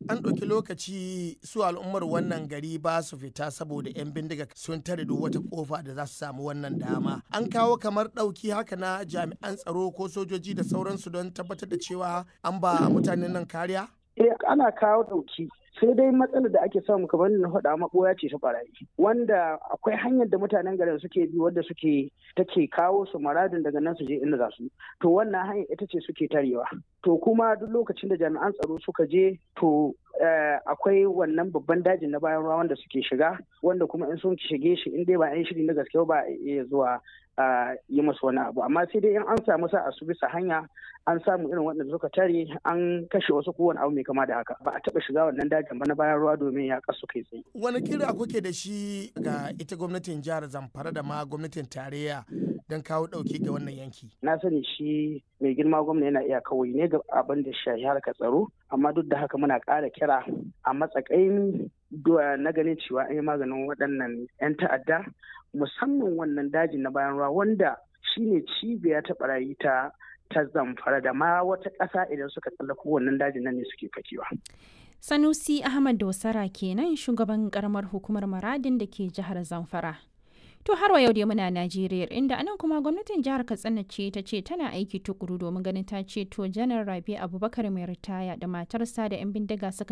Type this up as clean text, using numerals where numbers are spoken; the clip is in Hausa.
an ɗauki lokaci su al'ummar wannan gari ba su fita saboda 'yan bindiga sun tare duk wata kofa da za su samu wannan dama. An kawo kamar ɗauki haka na jami'an tsaro ko sojoji da sauransu don tabbatar da cewa an ba mutanen nan kariya? Ana kawo ɗauki. Sai dai matsalar da ake samu kamar na faɗa maɓoya ce ta ɓarayi, wanda akwai hanyar da mutanen garin suke bi wadda take kawo su maradin daga nan su je inda za su. To wannan hanyar ita ce suke tarewa. To kuma duk lokacin da jami'an tsaro suka je to akwai wannan babban dajin na bayan ruwa wanda suke shiga, wanda kuma in sun shige shi in dai ba 'yan shiri na gaske ba iya zuwa yi masu wani abu. Amma sai dai in an samu sa'a su bisa hanya an samu irin waɗanda suka tare an kashe wasu kowane abu mai kama da haka. Ba a taɓa shiga wannan dajin ba na bayan ruwa domin ya kasu kai tsaye. Wani kira kuke da shi ga ita gwamnatin jihar Zamfara da ma gwamnatin tarayya don kawo ɗauki ga wannan yanki? Na sani shi mai girma gwamna yana iya kawai ne ga abin da shahi harkar tsaro, amma duk da haka muna ƙara kira a matsakain na ganin cewa an yi maganin waɗannan 'yan ta'adda, musamman wannan dajin na bayan ruwa wanda shine cibiya ta barayi ta Zamfara da ma wata ƙasa idan suka tsallako wannan dajin nan ne suke fakewa. Sanusi Ahmad Dosara kenan shugaban karamar hukumar Maradin da ke jihar Zamfara. To har wa yau dai muna Najeriya inda anan kuma gwamnatin jihar Katsina ce ta ce tana aiki tukuru domin ganin ta ceto Janar Rabi Abubakar mai ritaya da matarsa da 'yan bindiga suka